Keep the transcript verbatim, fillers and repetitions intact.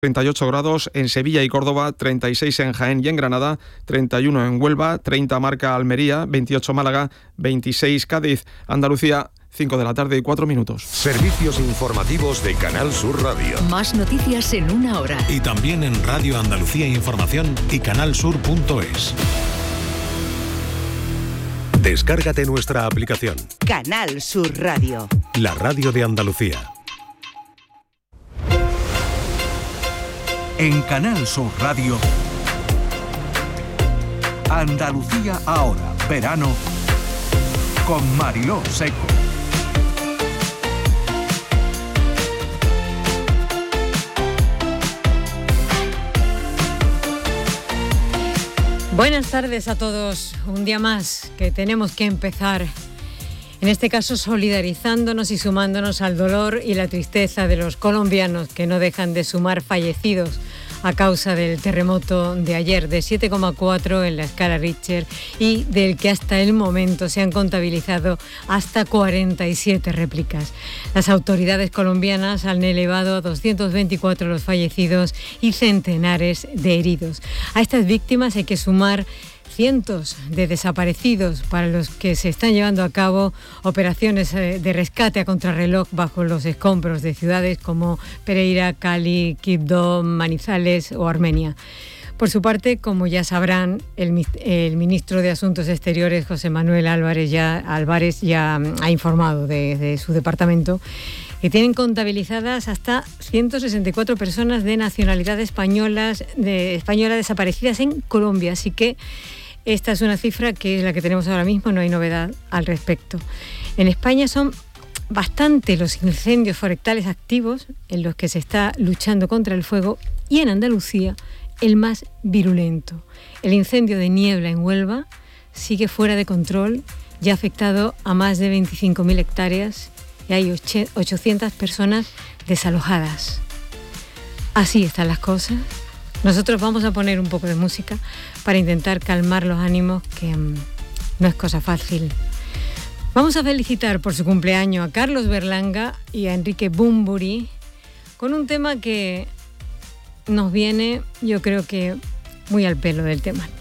treinta y ocho grados en Sevilla y Córdoba, treinta y seis en Jaén y en Granada, treinta y uno en Huelva, treinta marca Almería, veintiocho Málaga, veintiséis Cádiz. Andalucía, cinco de la tarde y cuatro minutos. Servicios informativos de Canal Sur Radio. Más noticias en una hora. Y también en Radio Andalucía Información y canalsur punto es. Descárgate nuestra aplicación. Canal Sur Radio. La radio de Andalucía. En Canal Sur Radio, Andalucía ahora, verano, con Mariló Seco. Buenas tardes a todos. Un día más que tenemos que empezar, en este caso solidarizándonos y sumándonos al dolor y la tristeza de los colombianos que no dejan de sumar fallecidos a causa del terremoto de ayer de siete coma cuatro en la escala Richter y del que hasta el momento se han contabilizado hasta cuarenta y siete réplicas. Las autoridades colombianas han elevado a doscientos veinticuatro los fallecidos y centenares de heridos. A estas víctimas hay que sumar cientos de desaparecidos para los que se están llevando a cabo operaciones de rescate a contrarreloj bajo los escombros de ciudades como Pereira, Cali, Quibdó, Manizales o Armenia. Por su parte, como ya sabrán, el, el ministro de Asuntos Exteriores, José Manuel Álvarez, ya, Álvarez, ya ha informado de, de su departamento que tienen contabilizadas hasta ciento sesenta y cuatro personas de nacionalidad españolas, de, española desaparecidas en Colombia. Así que esta es una cifra que es la que tenemos ahora mismo, no hay novedad al respecto. En España son bastante los incendios forestales activos en los que se está luchando contra el fuego, y en Andalucía el más virulento. El incendio de Niebla en Huelva sigue fuera de control, ya ha afectado a más de veinticinco mil hectáreas y hay ochocientas personas desalojadas. Así están las cosas. Nosotros vamos a poner un poco de música para intentar calmar los ánimos, que um, no es cosa fácil. Vamos a felicitar por su cumpleaños a Carlos Berlanga y a Enrique Bunbury con un tema que nos viene, yo creo que muy al pelo del tema.